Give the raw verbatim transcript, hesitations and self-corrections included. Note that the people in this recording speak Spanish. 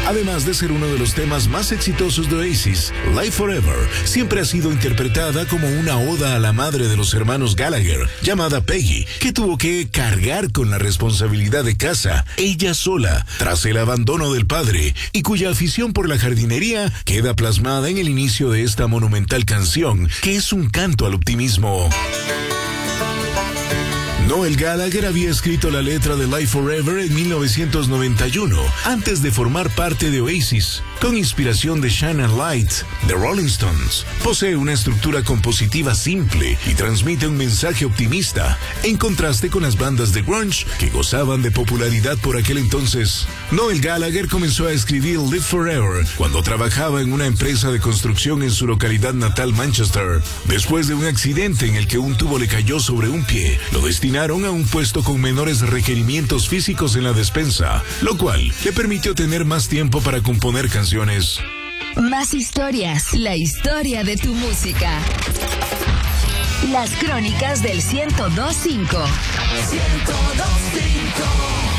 Además de ser uno de los temas más exitosos de Oasis, Live Forever siempre ha sido interpretada como una oda a la madre de los hermanos Gallagher, llamada Peggy, que tuvo que cargar con la responsabilidad de casa ella sola tras el abandono del padre, y cuya afición por la jardinería queda plasmada en el inicio de esta monumental canción, que es un canto al optimismo. Noel Gallagher había escrito la letra de Live Forever en mil novecientos noventa y uno, antes de formar parte de Oasis, con inspiración de Shine a Light, de Rolling Stones. Posee una estructura compositiva simple y transmite un mensaje optimista, en contraste con las bandas de grunge que gozaban de popularidad por aquel entonces. Noel Gallagher comenzó a escribir Live Forever cuando trabajaba en una empresa de construcción en su localidad natal, Manchester. Después de un accidente en el que un tubo le cayó sobre un pie, lo destinó a un puesto con menores requerimientos físicos en la despensa, lo cual le permitió tener más tiempo para componer canciones. Más historias, la historia de tu música. Las crónicas del ciento dos punto cinco. ciento dos punto cinco